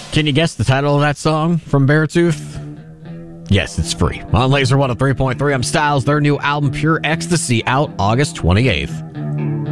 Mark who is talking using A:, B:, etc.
A: Can you guess the title of that song from Beartooth? Yes, it's free. On Laser 103.3, I'm Styles. Their new album, Pure Ecstasy, out August 28th.